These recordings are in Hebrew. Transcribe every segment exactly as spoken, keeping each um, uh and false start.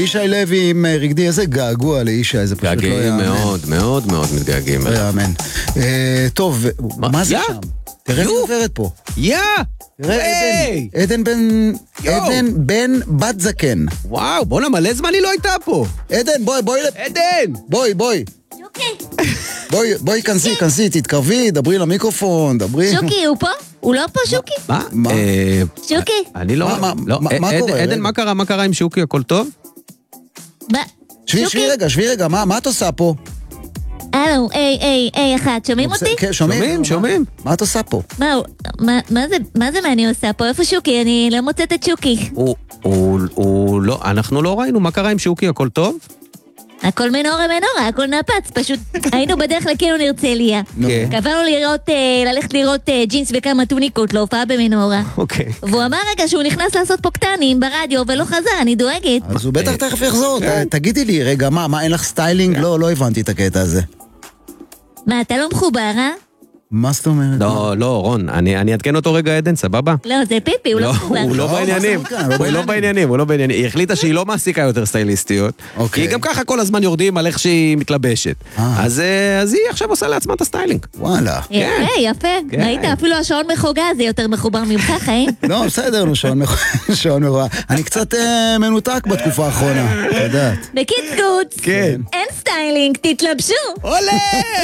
ישי לוי עם רגדי, איזה געגוע לישי, זה פשוט לא יאמן. געגעים מאוד, מאוד מאוד מתגעגעים. לא יאמן. טוב, מה זה שם? תראה מי עוברת פה. יא! תראה, עדן בן... עדן בן בת זקן. וואו, בוא נמלא זמן היא לא הייתה פה. עדן, בואי, בואי. עדן! בואי, בואי. שוקי. בואי, בואי, כנסי, כנסי, תתקרבי, דברי למיקרופון, דברי. שוקי, הוא פה? הוא לא פה, שוקי? מה? מה? שוקי? אני לא... מה, מה, מה קורה? עדן, מה קרה? מה קרה עם שוקי? הכל טוב? מה? שבי, שבי רגע, שבי רגע, מה את עושה פה? הלו, היי, היי, היי, אחת, שומעים אותי? כן, שומעים, שומעים. מה את עושה פה? מה, מה זה מה אני עושה פה? איפה שוקי? אני לא מוצאת את שוקי. הוא לא, אנחנו לא ראינו, מה קרה עם שוקי? הכל טוב? הכל מנורה מנורה, הכל נפץ, פשוט היינו בדרך לכאילו נרצליה. קבענו לראות, ללכת לראות ג'ינס וכמה טוניקות להופעה במנורה. אוקיי. והוא אמר רגע שהוא נכנס לעשות פה קטנים ברדיו ולא חזר, אני דואגת. אז הוא בטח תכף יחזור, תגידי לי, רגע, מה, מה, אין לך סטיילינג? לא, לא הבנתי את הקטע הזה. מה, אתה לא מחובר, אה? מה זאת אומרת? לא, לא, רון, אני אתקן אותו רגע, עדן, סבבה? לא, זה פיפי, הוא לא מחובר. הוא לא בעניינים, הוא לא בעניינים, הוא לא בעניינים. היא החליטה שהיא לא מעסיקה יותר סטייליסטיות, כי היא גם ככה כל הזמן יורדים על איך שהיא מתלבשת. אז היא עכשיו עושה לעצמה את הסטיילינג. וואלה. יפה, יפה. ראית, אפילו השעון מחוגה זה יותר מחובר ממך, חיים? לא, בסדר, נו, שעון מחוגה. אני קצת מנותק בתקופה האחרונה, אתה יודעת. בקיצוץ, אין סטיילינג, תתלבשו. עולה!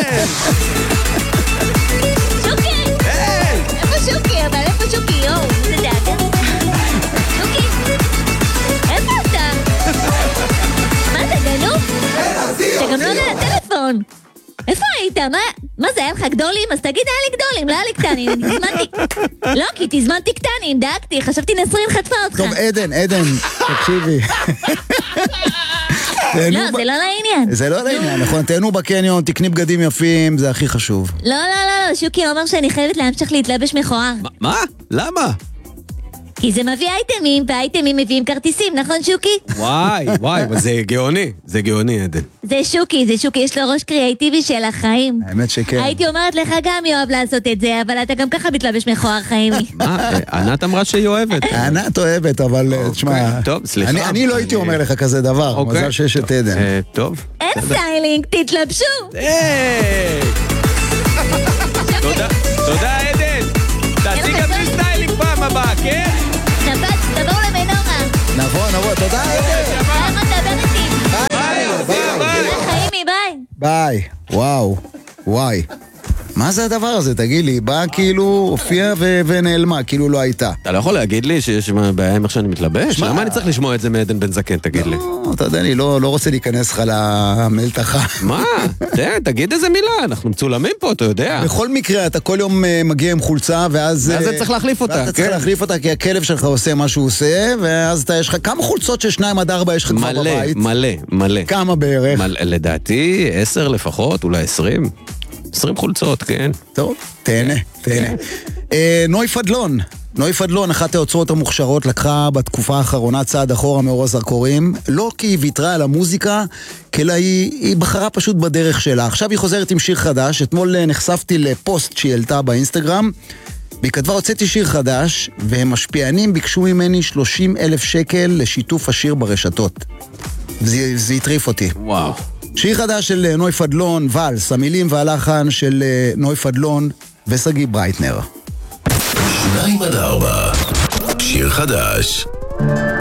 שוקי, אבל איפה שוקי? יואו, זה דאגה. שוקי, איפה אתה? מה אתה גנוב? אתה גם לא עונה לטלפון. איפה היית? מה זה, היה לך גדולים? אז תגיד, היה לי גדולים, לא היה לי קטנים. אני תזמנתי... לא, כי תזמנתי קטנים, דאגתי, חשבתי נסרין חטפה אותך. טוב, עדן, עדן, תקשיבי. לא, זה לא לעניין. זה לא לעניין, נכון, תהנו בקניון, תקני בגדים יפים, זה הכי חשוב. לא, לא, לא, שוקי אומר שאני חייבת להמשיך להתלבש מכוער. מה? למה? כי זה מביא אייטמים, והאייטמים מביאים כרטיסים, נכון שוקי? וואי, וואי, אבל זה גאוני, זה גאוני, עדן. זה שוקי, זה שוקי, יש לו ראש קריאטיבי של החיים. האמת שכן. הייתי אומרת לך גם יואב לעשות את זה, אבל אתה גם ככה מתלבש מכוער, חיימי. מה? ענת אמרה שהיא אוהבת. ענת אוהבת, אבל תשמע... טוב, סליחה. אני לא הייתי אומר לך כזה דבר, מזל שיש את עדן. טוב. אין סטיילינג, תתלבשו! תודה, עדן. תעשי גם לי סטיילינג פעם הבאה, כן? נפץ, תבואו למנורה. נבוא, נבוא, תודה עדן. ביי, מה תדבר איתי? ביי, ביי. ביי, חיימי, ביי. ביי, וואו, וואי. מה זה הדבר הזה? תגיד לי, באה כאילו, הופיעה ונעלמה, כאילו לא הייתה. אתה לא יכול להגיד לי שיש בעיה עם איך שאני מתלבש? למה אני צריך לשמוע את זה מעדן בן זקן, תגיד לי? לא, אתה יודע, אני לא רוצה להיכנס לך למלתחה. מה? תגיד איזה מילה, אנחנו מצולמים פה, אתה יודע. בכל מקרה, אתה כל יום מגיע עם חולצה, ואז... ואז אתה צריך להחליף אותה, כן. ואז אתה צריך להחליף אותה, כי הכלב שלך עושה מה שהוא עושה, ואז אתה, יש לך כמה חולצות של שניים עד ארבע יש לך כבר בבית? מלא, מלא, מלא. כמה בערך? לדעתי, עשר לפחות, אולי עשרים. עשרים חולצות, כן. טוב, תהנה, תהנה. נוי פדלון, נוי פדלון, אחת האוצרות המוכשרות, לקחה בתקופה האחרונה צעד אחורה מאור הזרקורים, לא כי היא ויתרה על המוזיקה, אלא היא, היא בחרה פשוט בדרך שלה. עכשיו היא חוזרת עם שיר חדש, אתמול נחשפתי לפוסט שהיא העלתה באינסטגרם, והיא כתבה, הוצאתי שיר חדש, והם משפיענים ביקשו ממני שלושים אלף שקל לשיתוף השיר ברשתות. וזה, זה הטריף אותי. וואו. שיר חדש של נוי פדלון, ולס, המילים והלחן של נוי פדלון וסגי ברייטנר. שניים עד ארבע, שיר חדש.